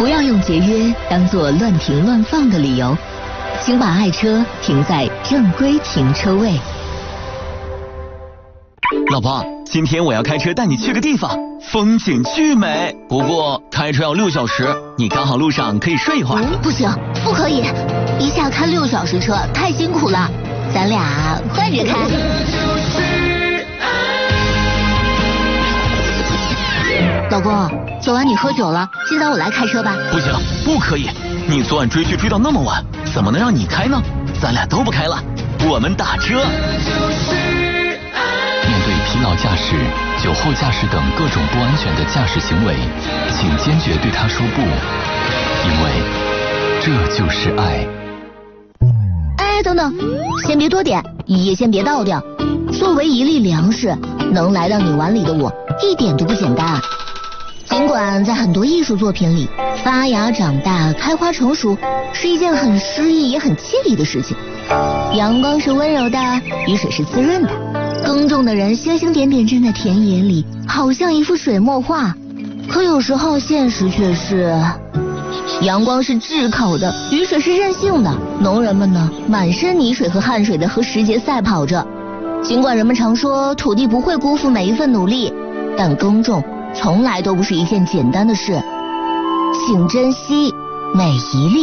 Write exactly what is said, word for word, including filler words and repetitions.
不要用节约当作乱停乱放的理由，请把爱车停在正规停车位。 老婆，今天我要开车带你去个地方，风景巨美，不过开车要六小时，你刚好路上可以睡一会儿。 嗯，不行，不可以，一下开六小时车太辛苦了，咱俩换着开。老公，昨晚你喝酒了，今早我来开车吧。 不行，不可以，你昨晚追剧追到那么晚，怎么能让你开呢？咱俩都不开了，我们打车。 面对疲劳驾驶、酒后驾驶等各种不安全的驾驶行为，请坚决对他说不，因为这就是爱。 哎，等等，先别多点，也先别倒掉。作为一粒粮食，能来到你碗里的我，一点都不简单。尽管在很多艺术作品里，发芽、长大、开花、成熟是一件很诗意也很凄厉的事情。阳光是温柔的，雨水是滋润的，耕种的人星星点点站在田野里，好像一幅水墨画。可有时候现实却是，阳光是炙烤的，雨水是任性的，农人们呢，满身泥水和汗水的和时节赛跑着。尽管人们常说土地不会辜负每一份努力，但耕种从来都不是一件简单的事，请珍惜每一粒